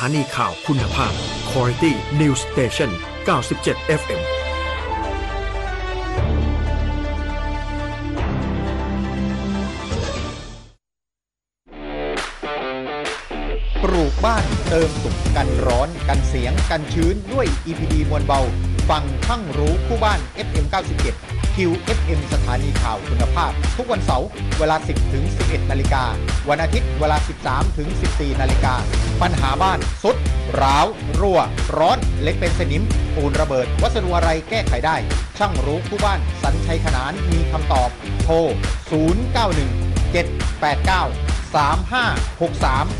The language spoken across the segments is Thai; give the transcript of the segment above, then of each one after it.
านีข่าวคุณภาพ Quality News Station 97 FM ปลูกบ้านเติมสุขกันร้อนกันเสียงกันชื้นด้วย EPD มวลเบาฟังทั้งรู้คู่บ้าน FM 97 QFM สถานีข่าวคุณภาพทุกวันเสาร์เวลา 10 ถึง 11 นาฬิกาวันอาทิตย์เวลา 13 ถึง 14 นาฬิกาปัญหาบ้านสุดร้าวรั่วร้อนเล็กเป็นสนิมปูนระเบิดวัสดุอะไรแก้ไขได้ช่างรู้คู่บ้านสัญชัยขนานมีคำตอบโทร 091 789 3563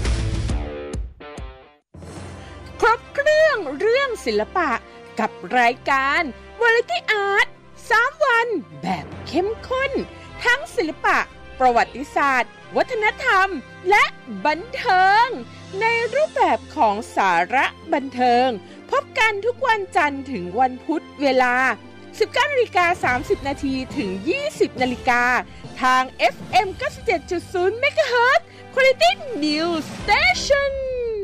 ครบเครื่องศิลปะกับรายการ Variety Art 3 วันแบบเข้มข้นทั้งศิลปะประวัติศาสตร์วัฒนธรรมและบันเทิงในรูปแบบของสาระบันเทิงพบกันทุกวันจันทร์ถึงวันพุธเวลา 19:30 นาทีถึง 20 นาฬิกาทาง FM 97.0 MHz Quality News Station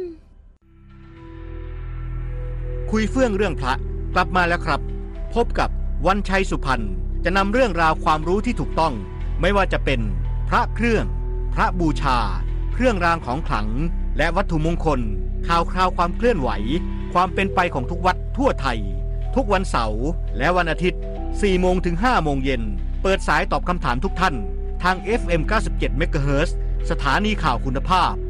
คุยเฟื่องเรื่องพระกลับมาแล้วครับพบกับวันชัยสุพรรณจะนำเรื่องราวความรู้ที่ถูกต้องไม่ว่าจะเป็นพระเครื่องพระบูชาเครื่องรางของขลังและวัตถุมงคลข่าวคราวความเคลื่อนไหวความเป็นไปของทุกวัดทั่วไทยทุกวันเสาร์และวันอาทิตย์ 4 โมงถึง 5 โมงเย็นเปิดสายตอบคำถามทุกท่านทาง FM 97 MHz สถานีข่าวคุณภาพ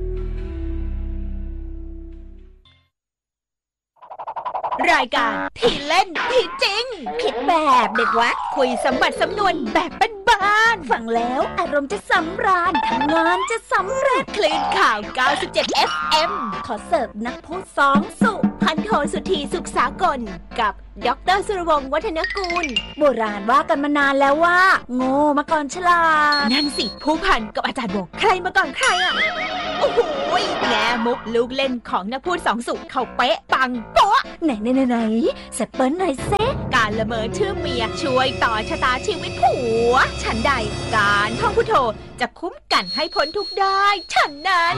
รายการที่เล่นที่จริงคิดแบบเด็กวัดคุยสมบัติสำนวนแบบบ้านๆฟังแล้วอารมณ์จะสำราญทำงานจะสำเร็จคลื่นข่าว97 FM ขอเสิร์ฟนักพูดสองสุพันโทสุธีสุขสากลกับดร.สุรวงศ์วัฒนกูลโบราณว่ากันมานานแล้วว่าโง่มาก่อนฉลาดนั่นสิผู้พันกับอาจารย์บอกใครมาก่อนใครอ่ะโอ้โหแง่มุกลูกเล่นของนักพูดสองสุเขาเป๊ะปังโป๊ะไหนแซปเปิ้ลหน่อยเซ่การละเมอชื่อเมียช่วยต่อชะตาชีวิตผัวฉันใดการท่องพุทโธจะคุ้มกันให้พ้นทุกข์ได้ฉันนั้น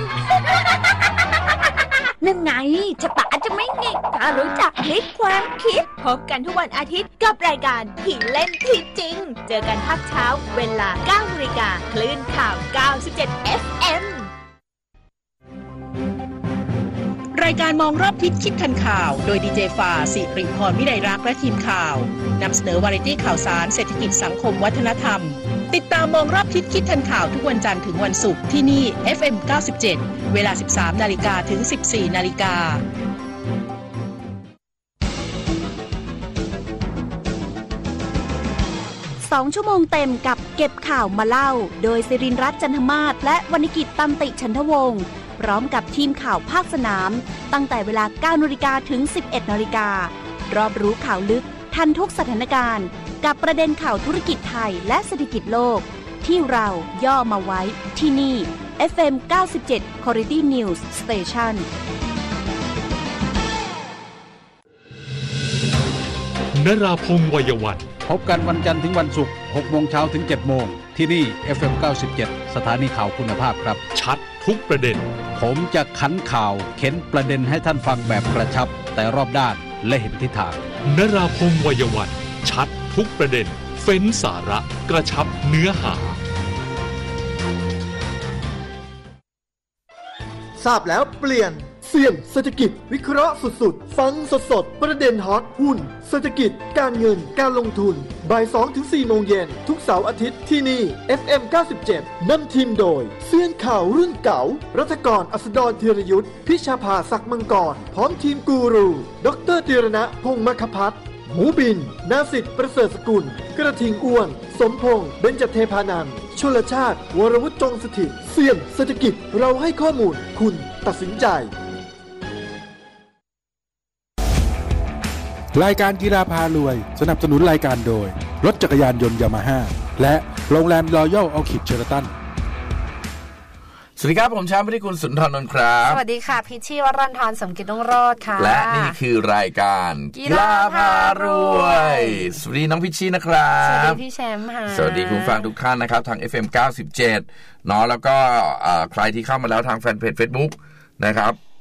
นั่นไงชะตาจะไม่งิกถ้ารู้จักพลิกความคิดพบกันทุกวันอาทิตย์กับรายการที่เล่นที่จริงเจอกันภาคเช้าเวลา 9 นาฬิกาคลื่นข่าว97 FM รายการมองรอบทิศคิดทันข่าวโดยดีเจฟ้าสิริพรวิไลรักษ์และทีมข่าวนำเสนอวาไรตี้ข่าวสารเศรษฐกิจสังคมวัฒนธรรมติดตามมองรอบทิศคิดทันข่าวทุกวันจันทร์ถึงวันศุกร์ที่นี่ FM 97เวลา 13 นาฬิกาถึง 14 นาฬิกา 2 ชั่วโมงเต็มกับเก็บข่าวมาเล่าโดยศิรินทร์รัตน์จันทมาศและวรรณกิจตันติฉันทวงศ์พร้อมกับทีมข่าวภาคสนามตั้งแต่เวลา 9 นาฬิกาถึง 11 นาฬิการอบรู้ข่าวลึกทันทุกสถานการณ์กับประเด็นข่าวธุรกิจไทยและเศรษฐกิจโลกที่เราย่อมาไว้ที่นี่ FM 97 Quality News Station นราพงษ์วัยวันพบกันวันจันทร์ถึงวันศุกร์ 6 โมงเช้าถึง 7 โมงที่นี่ FM 97 สถานีข่าวคุณภาพครับชัดทุกประเด็นผมจะขันข่าวเข็นประเด็นให้ท่านฟังแบบกระชับแต่รอบด้านและเห็นทิศทางนราพงษ์วัยวันชัดทุกประเด็นเฟ้นสาระกระชับเนื้อหาทราบแล้วเปลี่ยนเสี่ยงเศรษฐกิจวิเคราะห์สุดๆฟังสดๆประเด็นฮอตหุ้นเศรษฐกิจการเงินการลงทุนบ่าย 2-4 โมงเย็นทุกเสาร์อาทิตย์ที่นี่ FM 97นำทีมโดยเซียนข่าวรุ่นเก่ารัฐกรอัสดรธีรยุทธพิชาภาศักดิ์มังกรพร้อมทีมกูรูดร.ธีรณะพงษ์มคภัทรหมูบินนาสิทธิ์ประเสริฐสกุลกระทิงอ้วนสมพงษ์เบญจเทพานันท์ชลชาติวรวุฒิจงสถิตเสี่ยงเศรษฐกิจเราให้ข้อมูลคุณตัดสินใจรายการกีฬาพารวยสนับสนุนรายการโดยรถจักรยานยนต์ยามาฮ่าและโรงแรมรอยัลออคิดเชอราตันสวัสดีครับผมช้างพิธีกุลสุนทรนนท์ครับสวัสดีค่ะพิชชีวรันทรสมกิจรุ่งโรจน์ค่ะและนี่คือรายการกีฬาพารวยสวัสดีน้องพิชชีนะครับสวัสดีพี่แชมป์ค่ะสวัสดีคุณฟังทุกท่านนะครับทาง FM 97เนาะแล้วก็ใครที่เข้ามาแล้วทางแฟนเพจ Facebook นะครับ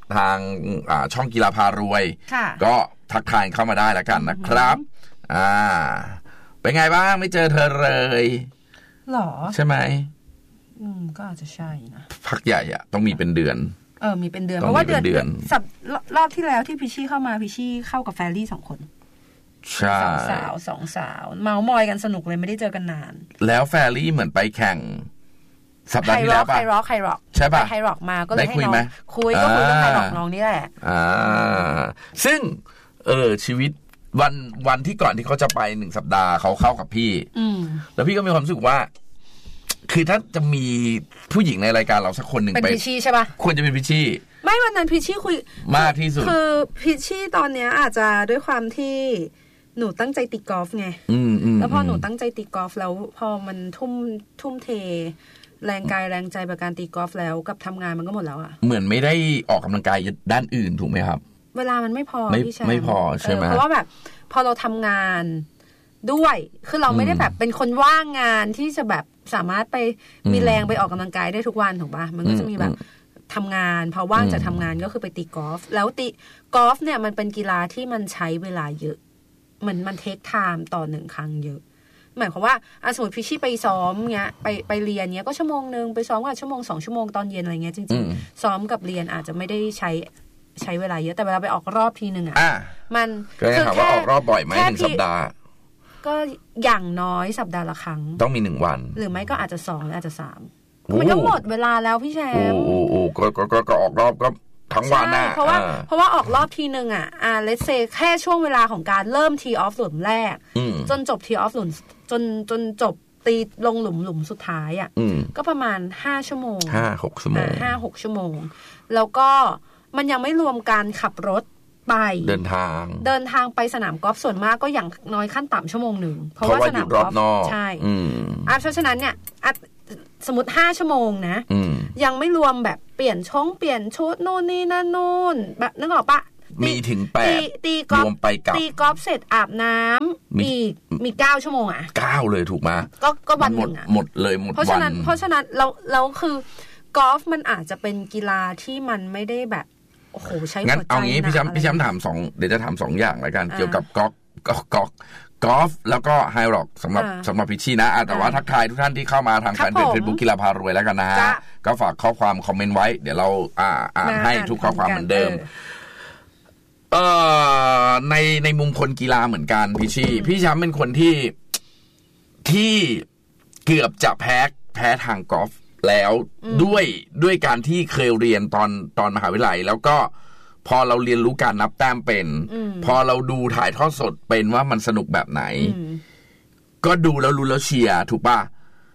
ทางช่องกีฬาพารวยก็ทักทายเข้ามาได้แล้วกันนะครับเป็นไงบ้างไม่เจอเธอเลยหรอใช่ไหมก็อาจจะใช่นะพักใหญ่อะต้องมีเป็นเดือนมีเป็นเดือนเพราะว่าเดือนรอบที่แล้วที่พิชชี่เข้ามาพิชชี่เข้ากับแฟรรี่2 คนใช่สองสาวเมามอยกันสนุกเลยไม่ได้เจอกันนานแล้วแฟรรี่เหมือนไปแข่งสัปดาห์ที่แล้วป่ะไฮร็อกใช่ป่ะไฮร็อกมาก็เลยให้น้องคุยเรื่องไฮร็อกน้องนี่แหละซึ่งชีวิตวันที่ก่อนที่เขาจะไป1 สัปดาห์เขาเข้ากับพี่แล้วพี่ก็มีความรู้สึกว่าคือถ้าจะมีผู้หญิงในรายการเราสักคนหนึ่งเป็นพิชชี่ใช่ป่ะควรจะเป็นพิชชี่ไม่วันนั้นพิชชี่คุยมากที่สุดคือพิชชี่ตอนเนี้ยอาจจะด้วยความที่หนูตั้งใจตีกอล์ฟไงแล้วพอหนูตั้งใจตีกอล์ฟแล้วพอมันทุ่มเทแรงกายแรงใจกับการตีกอล์ฟแล้วกับทำงานมันก็หมดแล้วอะเหมือนไม่ได้ออกกำลังกายด้านอื่นถูกไหมครับเวลามันไม่พอพี่แชมป์ไม่พอใช่ไหมเพราะว่าแบบพอเราทำงานด้วยคือเราไม่ได้แบบเป็นคนว่างงานที่จะแบบสามารถไปมีแรงไปออกกำลังกายได้ทุกวันถูกป่ะมันก็จะมีแบบทำงานพอว่างจากทำงานก็คือไปตีกอล์ฟแล้วตีกอล์ฟเนี่ยมันเป็นกีฬาที่มันใช้เวลาเยอะเหมือนมันเทคไทม์ต่อ1 ครั้งเยอะหมายความว่าสมมติพิชชี่ไปซ้อมเงี้ยไปเรียนเงี้ยก็1 ชั่วโมงไปซ้อมก็1 ชั่วโมง 2 ชั่วโมงตอนเย็นอะไรเงี้ยจริงๆซ้อมกับเรียนอาจจะไม่ได้ใช้เวลาเยอะแต่เวลาไปออกรอบทีนึงมันคือแค่ออกรอบบ่อยไหม1 สัปดาห์ก็อย่างน้อยสัปดาห์ละครั้งต้องมี1 วันหรือไม่ก็อาจจะ2หรืออาจจะ3มันก็หมดเวลาแล้วพี่แชมป์ก็ออกรอบก็ทั้งวันเพราะว่าออกรอบทีนึงlet's say แค่ช่วงเวลาของการเริ่มทีออฟหลุมแรกจนจบทีออฟหลุมจนจบตีลงหลุมสุดท้ายก็ประมาณ5 ชั่วโมง 5-6 ชั่วโมง 5-6 ชั่วโมงแล้วก็มันยังไม่รวมการขับรถไปเดินทางไปสนามกอล์ฟส่วนมากก็อย่างน้อยขั้นต่ำ1 ชั่วโมงเพราะว่าสนามกอล์ฟใช่เพราะฉะนั้นเนี่ยสมมติ5 ชั่วโมงนะยังไม่รวมแบบเปลี่ยนชุดโน่นนี่นั่นโน่นแบบนึกออกปะมีถึง8 ตีกอล์ฟไปกับตีกอล์ฟเสร็จอาบน้ำมี9 ชั่วโมง 9เลยถูกมาก็วันหนึ่งหมดเลยหมดวันเพราะฉะนั้นเราคือกอล์ฟมันอาจจะเป็นกีฬาที่มันไม่ได้แบบโอ้โหใช้หัวใจงั้นเอางี้พี่แชมป์ถาม2เดี๋ยวจะถาม2อย่างละกันเกี่ยวกับกอล์ฟแล้วก็ไฮร็อกสำหรับพิชชี่นะแต่ว่าทักทายทุกท่านที่เข้ามาทางแฟนเพจ Facebook กีฬาพารวยแล้วกันนะฮะก็ฝากข้อความคอมเมนต์ไว้เดี๋ยวเราอ่านให้ทุกข้อความเหมือนเดิมในมุมคนกีฬาเหมือนกันพี่แชมป์เป็นคนที่เกือบจะแพ้ทางกอล์ฟแล้วด้วยการที่เคยเรียนตอนมหาวิทยาลัยแล้วก็พอเราเรียนรู้การนับแต้มเป็นพอเราดูถ่ายทอดสดเป็นว่ามันสนุกแบบไหนก็ดูแล้วรู้แล้วเชียร์ถูกป่ะ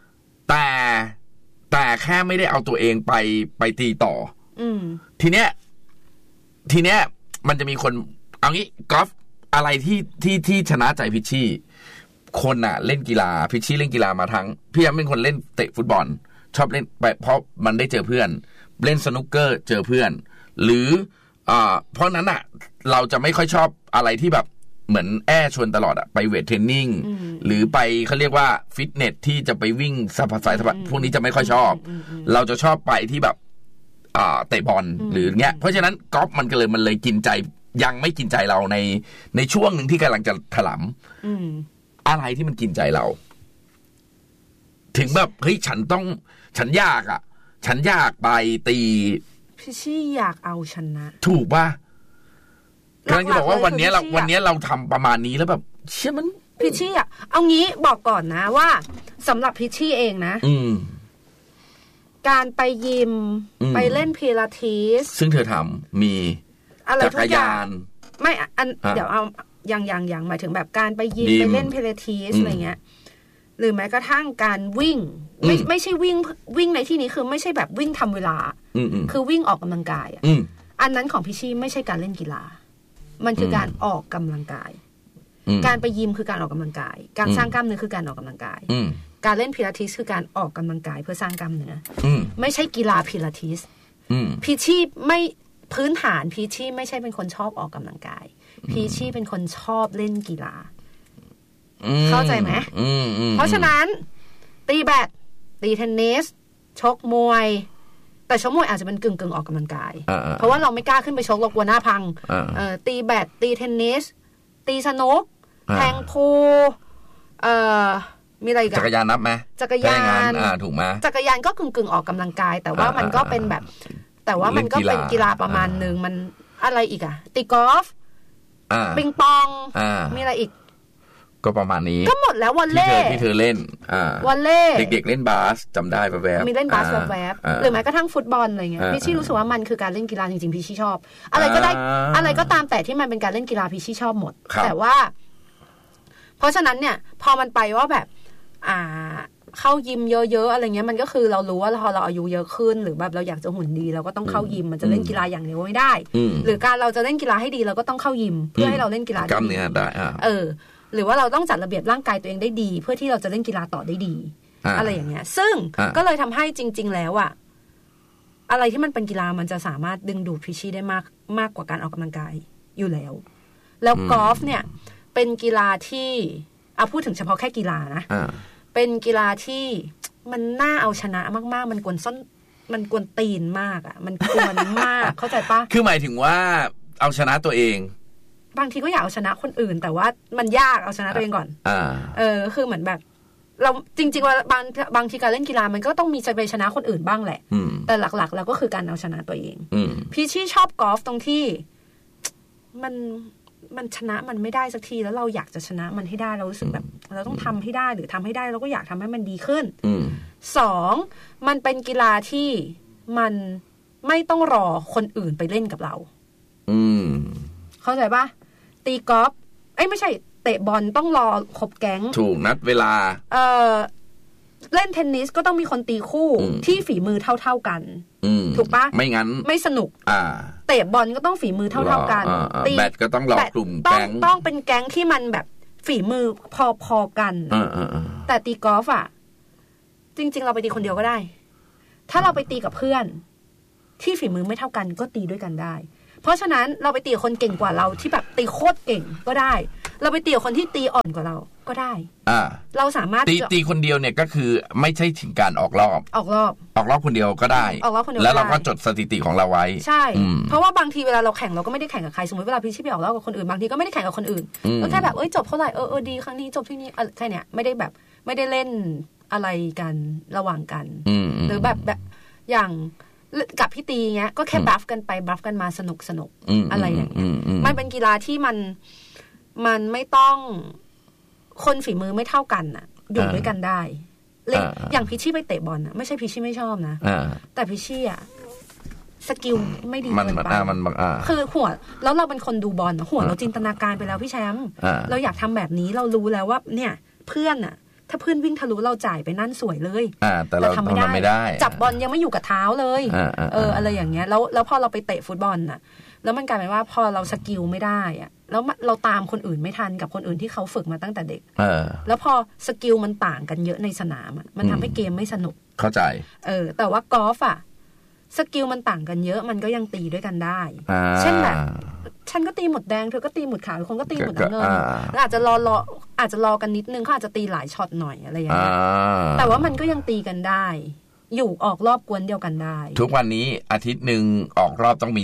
แต่แค่ไม่ได้เอาตัวเองไปตีต่อทีเนี้ยมันจะมีคนเอางี้กอล์ฟอะไรที่ชนะใจพิชชี่คนเล่นกีฬาพิชชี่เล่นกีฬามาทั้งพี่ยังเป็นคนเล่นเตะฟุตบอลชอบเล่นไปเพราะมันได้เจอเพื่อนเล่นสนุกเกอร์เจอเพื่อนหรือเพราะนั้นเราจะไม่ค่อยชอบอะไรที่แบบเหมือนชวนตลอดไปเวทเทรนนิ่งหรือไปเขาเรียกว่าฟิตเนสที่จะไปวิ่งสะพายพวกนี้จะไม่ค่อยชอบเราจะชอบไปที่แบบเตะบอลหรือเงี้ยเพราะฉะนั้นกอล์ฟมันเลยกินใจยังไม่กินใจเราในช่วงหนึ่งที่กำลังจะถลำอะไรที่มันกินใจเราถึงแบบเฮ้ยฉันอยากไปตีพี่ชี่อยากเอาชนะถูกป่ะกำลังจะบอกว่าวันนี้เราทำประมาณนี้แล้วแบบเชื่อมันพี่ชี่เอางี้บอกก่อนนะว่าสำหรับพี่ชี่เองนะการไปยิมไปเล่นพิลาทิสซึ่งเธอทำมีจักรยานไม่เดี๋ยวเอาอย่างหมายถึงแบบการไปยิมไปเล่นพิลาทิสอะไรเงี้ยหรือแม้กระทั่งการวิ่งไม่ใช่วิ่งในที่นี้คือไม่ใช่แบบวิ่งทำเวลาคือวิ่งออกกำลังกายอันนั้นของพี่ชี่ไม่ใช่การเล่นกีฬามันคือการออกกำลังกายการไปยิมคือการออกกำลังกายการสร้างกล้ามเนื้อคือการออกกำลังกายการเล่นพิลาทิสคือการออกกำลังกายเพื่อสร้างกล้ามเนื้อไม่ใช่กีฬาพิลาทิสพี่ชี่ไม่พื้นฐานพี่ชี่ไม่ใช่เป็นคนชอบออกกำลังกายพี่ชี่เป็นคนชอบเล่นกีฬาเข้าใจไหมเพราะฉะนั้นตีแบดตีเทนนิสชกมวยแต่ชกมวยอาจจะเป็นกึ่งออกกำลังกายเพราะว่าเราไม่กล้าขึ้นไปชกเรากลัวหน้าพังตีแบดตีเทนนิสตีสนุกแทงพูมีอะไรกันจักรยานนับไหมจักรยานถูกไหมจักรยานก็กึ่งออกกำลังกายแต่ว่ามันก็เป็นแบบแต่ว่ามันก็เป็นกีฬาประมาณนึงมันอะไรอีกอะตีกอล์ฟปิงปองมีอะไรอีกก็ประมาณนี้ก็หมดแล้ววอลเล่ที่เธอเล่นวอลเล่เด็กๆเล่นบาสจำได้แวบๆมีเล่นบาสแวบๆหรือแม้กระทั่งฟุตบอลอะไรเงี้ยพี่ชี่รู้สึกว่ามันคือการเล่นกีฬาจริงๆพี่ชี่ชอบอะไรก็ได้อะไรก็ตามแต่ที่มันเป็นการเล่นกีฬาพี่ชี่ชอบหมดแต่ว่าเพราะฉะนั้นเนี่ยพอมันไปว่าแบบเข้ายิมเยอะๆอะไรเงี้ยมันก็คือเรารู้ว่าพอเราอายุเยอะขึ้นหรือแบบเราอยากจะหุ่นดีเราก็ต้องเข้ายิมมันจะเล่นกีฬาอย่างเดียวไม่ได้หรือการเราจะเล่นกีฬาให้ดีเราก็ต้องเข้ายิมเพื่อให้เราเล่นกีฬาได้ดีหรือว่าเราต้องจัดระเบียบร่างกายตัวเองได้ดีเพื่อที่เราจะเล่นกีฬาต่อได้ดีอะไรอย่างเงี้ยซึ่งก็เลยทำให้จริงๆแล้วอะอะไรที่มันเป็นกีฬามันจะสามารถดึงดูดพิชชี่ได้มากกว่าการออกกำลังกายอยู่แล้วกอล์ฟเนี่ยเป็นกีฬาที่พูดถึงเฉพาะแค่กีฬานะเป็นกีฬาที่มันน่าเอาชนะมากๆมันกวนตีนมากอ่ะมันกวนมากเข้าใจปะคือหมายถึงว่าเอาชนะตัวเองบางทีก็อยากเอาชนะคนอื่นแต่ว่ามันยากเอาชนะตัวเองก่อนคือเหมือนแบบเราจริงๆว่าบางทีการเล่นกีฬามันก็ต้องมีจะไปชนะคนอื่นบ้างแหละแต่หลักๆแล้วก็คือการเอาชนะตัวเองพี่ชี่ชอบกอล์ฟตรงที่มันชนะมันไม่ได้สักทีแล้วเราอยากจะชนะมันให้ได้เรารู้สึกแบบเราต้องทำให้ได้หรือทำให้ได้เราก็อยากทำให้มันดีขึ้น2มันเป็นกีฬาที่มันไม่ต้องรอคนอื่นไปเล่นกับเราเข้าใจปะตีกอล์ฟไม่ใช่เตะบอลต้องรอครบแก๊งถูกนัดเวลาเล่นเทนนิสก็ต้องมีคนตีคู่ที่ฝีมือเท่ากันถูกปะไม่งั้นไม่สนุกเตะบอลก็ต้องฝีมือเท่ากันตีแบดก็ต้องรอกลุ่มแก๊งต้องเป็นแก๊งที่มันแบบฝีมือพอๆกันแต่ตีกอล์ฟอ่ะจริงๆเราไปตีคนเดียวก็ได้ถ้าเราไปตีกับเพื่อนที่ฝีมือไม่เท่ากันก็ตีด้วยกันได้เพราะฉะนั้นเราไปตีคนเก่งกว่าเราที่แบบตีโคตรเก่งก็ได้เราไปตีคนที่ตีอ่อนกว่าเราก็ได้เราสามารถตีคนเดียวเนี่ยก็คือไม่ใช่ถึงการออกรอบคนเดียวก็ได้แล้วเราก็จดสถิติของเราไว้ใช่เพราะว่าบางทีเวลาเราแข่งเราก็ไม่ได้แข่งกับใครสมมติเวลาพี่ชิไปออกรอบกับคนอื่นบางทีก็ไม่ได้แข่งกับคนอื่นก็แค่แบบจบเท่าไหร่ดีครั้งนี้จบที่นี่แค่เนี้ยไม่ได้แบบไม่ได้เล่นอะไรกันระหว่างกันหรือแบบอย่างกับพี่ตีเงี้ยก็แค่บัฟกันไปบัฟกันมาสนุกอะไรอย่างเงี้ยมันเป็นกีฬาที่มันไม่ต้องคนฝีมือไม่เท่ากันน่ะอยู่ด้วยกันได้อย่างพิชชี่ไปเตะบอลน่ะไม่ใช่พิชชี่ไม่ชอบนะแต่พิชชี่อ่ะสกิลไม่ดีเกินไปคือหัวแล้วเราเป็นคนดูบอลหัวเราจินตนาการไปแล้วพี่แชมป์เราอยากทำแบบนี้เรารู้แล้วว่าเนี่ยเพื่อนอ่ะถ้าเพื่อนวิ่งทะลุเราจ่ายไปนั่นสวยเลยแต่เราทำไม่ได้จับบอลยังไม่อยู่กับเท้าเลยอะไรอย่างเงี้ยแล้วพอเราไปเตะฟุตบอลน่ะแล้วมันกลายเป็นว่าพอเราสกิลไม่ได้อ่ะแล้วเราตามคนอื่นไม่ทันกับคนอื่นที่เขาฝึกมาตั้งแต่เด็กแล้วพอสกิลมันต่างกันเยอะในสนามมันทำให้เกมไม่สนุกเข้าใจแต่ว่ากอล์ฟอ่ะสกิลมันต่างกันเยอะมันก็ยังตีด้วยกันได้เช่นแบบฉันก็ตีหมดแดงเธอก็ตีหมดขาวคนก็ตีหมดน้ำเงินแล้วอาจจะรอกันนิดนึงเขาอาจจะตีหลายช็อตหน่อยอะไรอย่างเงี้ยแต่ว่ามันก็ยังตีกันได้อยู่ออกรอบกวนเดียวกันได้ทุกวันนี้อาทิตย์นึงออกรอบต้องมี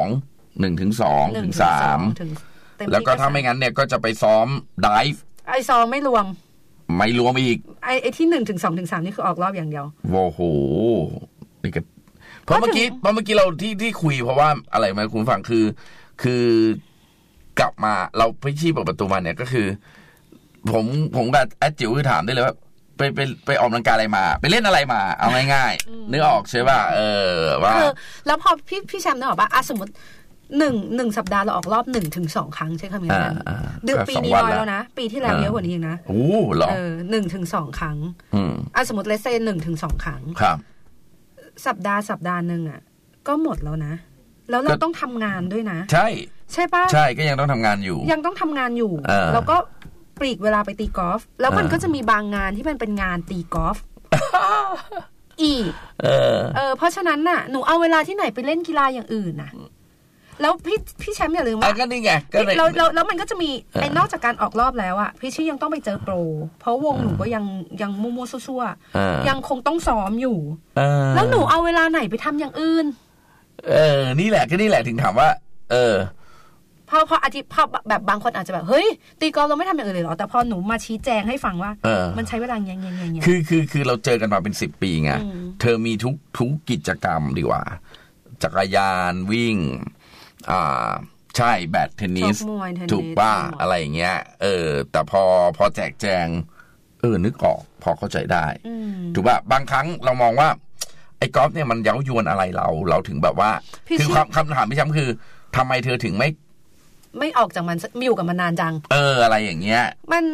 1 ถึง 2 ถึง 3แล้วก็ถ้าไม่งั้นเนี่ยก็จะไปซ้อมไดฟ์ซ้อมไม่รวมอีกไอ้ที่1 ถึง 2 ถึง 3นี่คือออกรอบอย่างเดียวโอ้โหนี่ก็เพราะเมื่อกี้เราที่คุยเพราะว่าอะไรมาคุณฟังคือกลับมาเราพิชชี่เปิดประตูมาเนี่ยก็คือผมกับแอดจิ๋วคือถามได้เลยว่าไปออกกำลังกายอะไรมาไปเล่นอะไรมาเอาง่ายๆนึกออกใช่ป่ะว่าแล้วพอพี่แชมป์นึกออกป่ะสมมติ1 สัปดาห์เราออกรอบ1 ถึง 2 ครั้งใช่คำนี้นะเดือนปีนี้น้อยแล้วนะปีที่แล้วเยอะกว่านี้นะเหรอ 1 ถึง 2 ครั้งสมมติเลสเซ่1 ถึง 2 ครั้งครับสัปดาห์นึงอ่ะก็หมดแล้วนะแล้วเราต้องทำงานด้วยนะใช่ป่ะใช่ก็ยังต้องทำงานอยู่แล้วก็ปลีกเวลาไปตีกอล์ฟแล้วมันก็จะมีบางงานที่มันเป็นงานตีกอล์ฟอีกเพราะฉะนั้นน่ะหนูเอาเวลาที่ไหนไปเล่นกีฬาอย่างอื่นน่ะแล้วพี่แชมป์อย่าลืมว่าก็นี่ไงก็เลยแล้วมันก็จะมีไอ้นอกจากการออกรอบแล้วอ่ะพี่ชี่ยังต้องไปเจอโปรเพราะวงหนูก็ยังมั่วๆซั่วๆยังคงต้องซ้อมอยู่แล้วหนูเอาเวลาไหนไปทำอย่างอื่นนี่แหละถึงถามว่าพออาทิตย์พอแบบบางคนอาจจะแบบเฮ้ยตีกอล์ฟเราไม่ทำอย่างอื่นเลยเหรอแต่พอหนูมาชี้แจงให้ฟังว่ามันใช้เวลาอย่างคือเราเจอกันมาเป็น10 ปีไงเธอมีทุกกิจกรรมดีกว่าจักรยานวิ่งใช่แบดเทนนิสถูกป่ะอะไรอย่างเงี้ยแต่พอแจกแจงนึกออกพอเข้าใจได้ถูกป่ะบางครั้งเรามองว่าไอ้กอล์ฟเนี่ยมันเย้ายวนอะไรเราถึงแบบว่าคือคำถามพี่ช้ำคือทำไมเธอถึงไม่ออกจากมันอยู่กับมันนานจังอะไรอย่างเงี้ย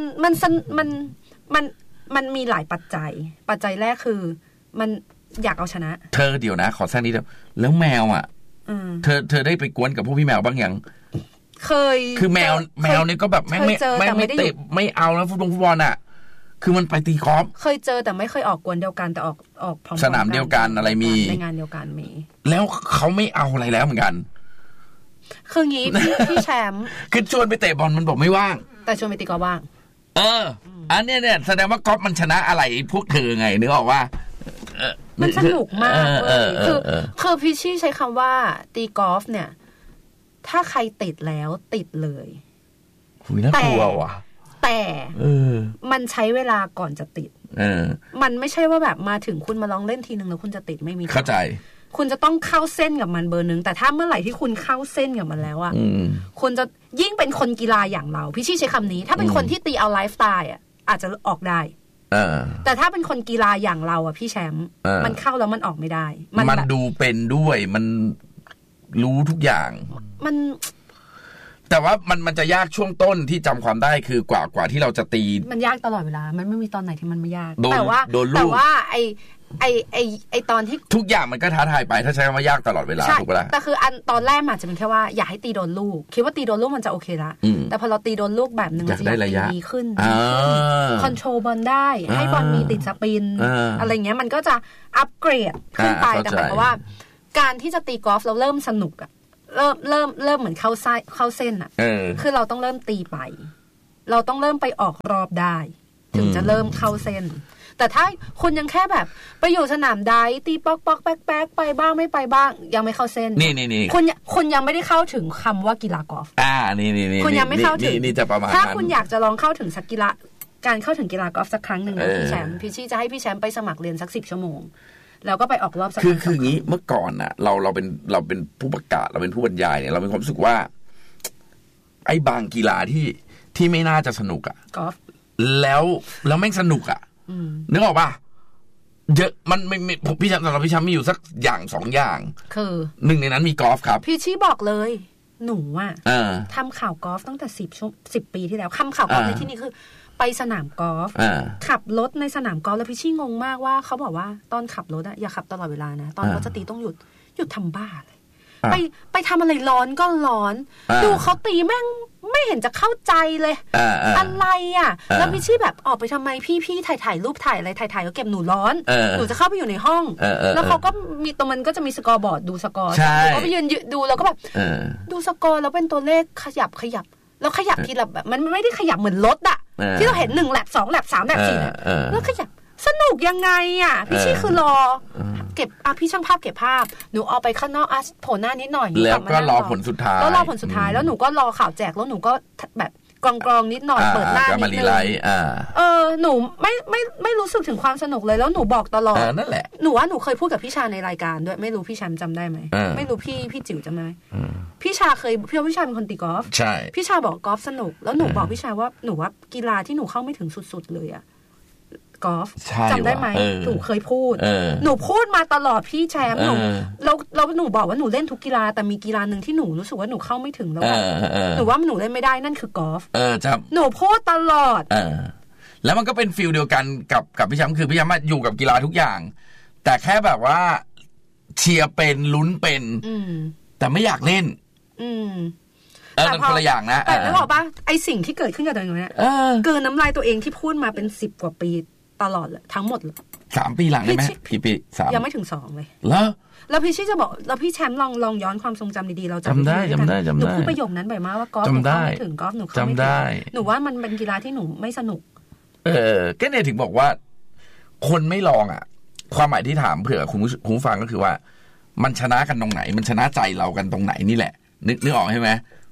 มันมีหลายปัจจัยแรกคือมันอยากเอาชนะเธอเดี๋ยวนะขอแทรกนิดเดียวแล้วแมวอ่ะเธอได้ไปกวนกับพวกพี่แมวบ้างยังเคยคือแมวนี่ก็แบบไม่เตะไม่เอาแล้วฟุตบอลอ่ะคือมันไปตีกอล์ฟเคยเจอแต่ไม่เคยออกกวนเดียวกันแต่ออกพร้อมสนามเดียวกันอะไรมีในงานเดียวกันมีแล้วเขาไม่เอาอะไรแล้วเหมือนกันคืองี้พี่แชมป์คือชวนไปเตะบอลมันบอกไม่ว่างแต่ชวนไปตีกอล์ฟว่างอันนี้เนี่ยแสดงว่ากอล์ฟมันชนะอะไรพวกเธอไงนึกออกว่ามันสนุกมากเลยคือพี่ชี่ใช้คำว่าตีกอล์ฟเนี่ยถ้าใครติดแล้วติดเลยน่ากลัวว่ะแต่มันใช้เวลาก่อนจะติดมันไม่ใช่ว่าแบบมาถึงคุณมาลองเล่นทีนึงแล้วคุณจะติดไม่มีเข้าใจคุณจะต้องเข้าเส้นกับมันเบอร์นึงแต่ถ้าเมื่อไหร่ที่คุณเข้าเส้นกับมันแล้วอ่ะคุณจะยิ่งเป็นคนกีฬาอย่างเราพี่ชี่ใช้คำนี้ถ้าเป็นคนที่ตีเอาไลฟ์สไตล์อ่ะอาจจะออกได้แต่ถ้าเป็นคนกีฬาอย่างเราอ่ะพี่แชมป์มันเข้าแล้วมันออกไม่ได้มันดูเป็นด้วยมันรู้ทุกอย่างมันแต่ว่ามันจะยากช่วงต้นที่จำความได้คือกว่าที่เราจะตีมันยากตลอดเวลามันไม่มีตอนไหนที่มันไม่ยากแต่ว่าไอตอนที่ทุกอย่างมันก็ท้าทายไปถ้าใช้คำว่ายากตลอดเวลาถูกปะล่ะแต่คือตอนแรกอาจจะเป็นแค่ว่าอยากให้ตีโดนลูกคิดว่าตีโดนลูกมันจะโอเคละแต่พอเราตีโดนลูกแบบนึงมันจะดีขึ้นคอนโทรลบอลได้ให้บอลมีติดสปินอะไรเงี้ยมันก็จะอัปเกรดขึ้นไปแต่หมายความว่าการที่จะตีกอล์ฟเราเริ่มสนุกอะเริ่มเหมือนเข้าเส้นอะคือเราต้องเริ่มตีไปเราต้องเริ่มไปออกรอบได้ถึงจะเริ่มเข้าเส้นแต่ถ้าคุณยังแค่แบบไปอยู่สนามไดตีป๊อกแป๊กไปบ้างไม่ไปบ้างยังไม่เข้าเส้นนี่คุณยังไม่ได้เข้าถึงคำว่ากีฬากอล์ฟนี่คุณยังไม่เข้าถึงนี่จะประมาณถ้าคุณอยากจะลองเข้าถึงสักกีฬาการเข้าถึงกีฬากอล์ฟสักครั้งหนึ่งนะพี่แชมป์พี่ชี่จะให้พี่แชมป์ไปสมัครเรียนสัก10 ชั่วโมงแล้วก็ไปออกรอบสักคืออย่างนี้เมื่อก่อนน่ะเราเป็นผู้ประกาศเราเป็นผู้บรรยายเนี่ยเราเป็นความรู้สึกว่าไอ้บางกีฬาที่ไม่น่าจะสนุกอ่ะกอล์ฟแล้วแม่งสนุกอ่ะนึกออกป่ะเยอะมันไม่พี่ช้ำสำหรับพี่ช้ำมีอยู่สักอย่าง2 อย่างคือหนึ่งในนั้นมีกอล์ฟครับพี่ชี้บอกเลยหนูอ่ะทำข่าวกอล์ฟตั้งแต่10 ปีที่แล้วทำข่าวกอล์ฟในที่นี้คือไปสนามกอล์ฟขับรถในสนามกอล์ฟแล้วพี่ชี้งงมากว่าเขาบอกว่าตอนขับรถอะอย่าขับตลอดเวลานะตอนรถจะตีต้องหยุดทำบ้าเลยไปทำอะไรร้อนก็ร้อนดูเขาตีแม่งไม่เห็นจะเข้าใจเลยอะไรอ่ะแล้วพี่ชี่แบบออกไปทำไมพี่ถ่ายรูปถ่ายอะไรถ่ายก็เก็บหนูร้อนหนูจะเข้าไปอยู่ในห้องแล้วเขาก็มีตรงมันก็จะมีสกอร์บอร์ดดูสกอร์ก็ไปยืนดูแล้วก็แบบดูสกอร์แล้วเป็นตัวเลขขยับแล้วขยับทีละแบบมันไม่ได้ขยับเหมือนรถอะที่เราเห็น1 แลป 2 แลป 3 แลป 4 แลปแล้วขยับสนุกยังไงอ่ะพี่ชี่คือรอเก็บพี่ช่างภาพเก็บภาพหนูเอาไปข้างนอกโผล่หน้านิดหน่อยแล้วก็รอผลสุดท้ายแล้วแล้วหนูก็รอข่าวแจกแล้วหนูก็แบบกรองนิดหน่อยเปิดหน้านิดนึงหนูไม่รู้สึกถึงความสนุกเลยแล้วหนูบอกตลอดนั่นแหละหนูว่าหนูเคยพูดกับพี่ชาในรายการด้วยไม่รู้พี่แชมป์จำได้ไหมไม่รู้พี่จิ๋วจำได้พี่ชาเคยพี่ชาเป็นคนตีกอล์ฟใช่พี่ชาบอกกอล์ฟสนุกแล้วหนูบอกพี่ชาว่าหนูว่ากีฬาที่หนูเข้าไม่ถึงสุดๆเลยอะกอล์ฟจำได้ไหมหนูเคยพูดหนูพูดมาตลอดพี่แชมป์หนูแล้วหนูบอกว่าหนูเล่นทุกกีฬาแต่มีกีฬาหนึ่งที่หนูรู้สึกว่าหนูเข้าไม่ถึงแล้วหนูว่าหนูเล่นไม่ได้นั่นคือกอล์ฟหนูพูดตลอดแล้วมันก็เป็นฟีลเดียวกันกับพี่แชมป์คือพี่แชมป์อยู่กับกีฬาทุกอย่างแต่แค่แบบว่าเชียร์เป็นลุ้นเป็นแต่ไม่อยากเล่นมันคนละอย่างนะแต่ไม่บอกป่ะไอสิ่งที่เกิดขึ้นกับตัวเองเนี่ยเกินน้ำลายตัวเองที่พูดมาเป็น10 กว่าปีตลอดเลยทั้งหมดเลย 3 ปีหลังได้ไหมกี่ปี3 ยังไม่ถึง2เลยแล้วพี่ชี่จะบอกแล้วพี่แชมป์ลองย้อนความทรงจำดีๆเราจำได้หนูพูดประโยคนั้นบ่อยมากว่ากอล์ฟหนูเข้าไม่ถึงกอล์ฟหนูเข้าไม่ถึงหนูว่ามันเป็นกีฬาที่หนูไม่สนุกก็เนี่ยถึงบอกว่าคนไม่ลองอ่ะความหมายที่ถามเผื่อคุณผู้ฟังก็คือว่ามันชนะกันตรงไหนมันชนะใจเรากันตรงไหนนี่แหละนึกออกใช่ไหม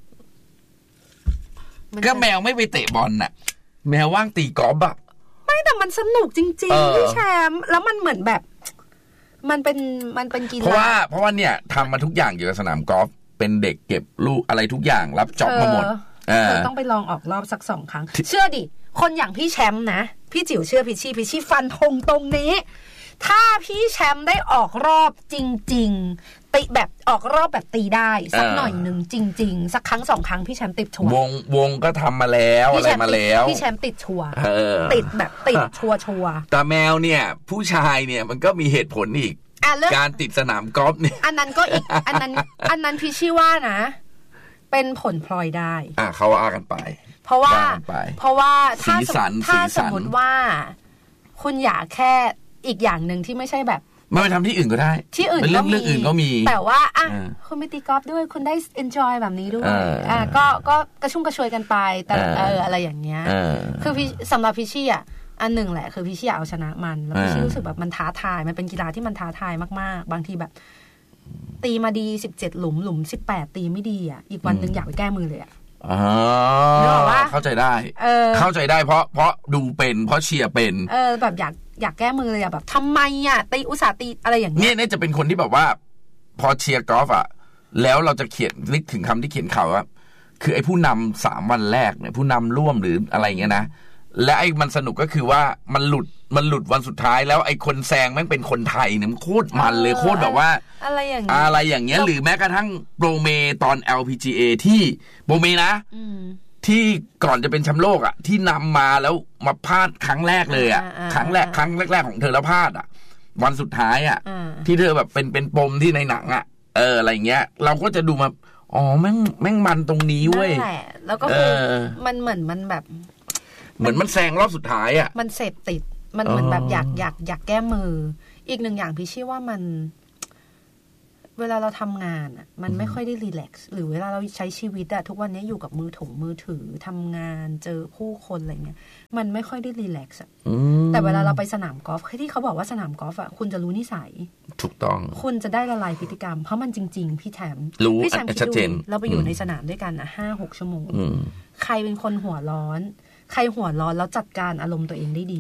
ก็แมวไม่ไปเตะบอลน่ะแมวว่างตีกอล์ฟอะไม่แต่มันสนุกจริงๆพี่แชมป์แล้วมันเหมือนแบบมันเป็นกีฬาเพราะว่าเนี่ยทำมาทุกอย่างอยู่กับสนามกอล์ฟเป็นเด็กเก็บลูกอะไรทุกอย่างรับจ็อบมาหมดต้องไปลองออกรอบสัก2 ครั้งเชื่อดิคนอย่างพี่แชมป์นะพี่จิ๋วเชื่อพี่ชี่ฟันธงตรงนี้ถ้าพี่แชมป์ได้ออกรอบจริงๆตีแบบออกรอบแบบตีได้สักหน่อยนึงจริงๆสักครั้ง2 ครั้งพี่แชมป์ติดชัวร์วงก็ทำมาแล้วอะไรมาแล้วพี่แชมป์ติดชัวร์ติดแบบติดชัวร์แต่แมวเนี่ยผู้ชายเนี่ยมันก็มีเหตุผลอีกการติดสนามกอล์ฟเนี่ยอันนั้นก็อีกอันนั้นพี่ชี่ว่านะเป็นผลพลอยได้เขาว่ากันไปเพราะว่าถ้าสมมติว่าคุณอยากแค่อีกอย่างหนึ่งที่ไม่ใช่แบบไม่ไปทำที่อื่นก็ได้ที่อื่นเรื่องอื่นก็มีแต่ว่าคุณไปตีกอล์ฟด้วยคุณได้ enjoy แบบนี้ด้วยก็กระชุ่มกระชวยกันไปแต่อะไรอย่างเงี้ยคือพี่สำหรับพี่ชี่อันหนึ่งแหละคือพี่ชี่อยากเอาชนะมันแล้วพี่ชี่รู้สึกแบบมันท้าทายมันเป็นกีฬาที่มันท้าทายมากๆบางทีแบบตีมาดี17 หลุม18ตีไม่ดีอีกวันนึงอยากไปแก้มือเลยเข้าใจได้เข้าใจได้เพราะดูเป็นเพราะเชียร์เป็นแบบอยากแก้มือเลยแบบทำไมตีอุตส่าห์ตีอะไรอย่างเงี้ยเนี่ยจะเป็นคนที่แบบว่าพอเชียร์กอล์ฟแล้วเราจะเขียนนึกถึงคำที่เขียนข่าวว่าคือไอ้ผู้นำ3 วันแรกเนี่ยผู้นำร่วมหรืออะไรเงี้ยนะและไอ้มันสนุกก็คือว่ามันหลุดวันสุดท้ายแล้วไอ้คนแซงแม่งเป็นคนไทยเนี่ยมันโคตรมันเลยโคตรแบบว่าอะไรอย่างเงี้ยหรือแม้กระทั่งโปรเมตอน LPGA ที่โปรเมนะที่ก่อนจะเป็นแชมป์โลกที่นำมาแล้วมาพลาดครั้งแรกเลยครั้งแรกของเธอแล้วพลาดวันสุดท้ายที่เธอแบบเป็นปมที่ในหนังอะไรเงี้ยเราก็จะดูมาแม่งมันตรงนี้เว้ยนั่นแหละแล้วก็คือมันเหมือนมันแบบเหมือนมันแซงรอบสุดท้ายมันเสพติดมันเหมือนแบบอยากแก้มืออีกหนึ่งอย่างพี่ชี่ว่ามันเวลาเราทำงานมันไม่ค่อยได้รีแลกซ์หรือเวลาเราใช้ชีวิตทุกวันนี้อยู่กับมือถือทำงานเจอผู้คนอะไรเงี้ยมันไม่ค่อยได้รีแลกซ์แต่เวลาเราไปสนามกอล์ฟที่เขาบอกว่าสนามกอล์ฟคุณจะรู้นิสัยถูกต้องคุณจะได้ละลายพฤติกรรมเพราะมันจริงๆพี่แชมป์ชัดเจนเราไปอยู่ในสนามด้วยกัน5-6 ชั่วโมงใครเป็นคนหัวร้อนใครหัวร้อนแล้วจัดการอารมณ์ตัวเองได้ดี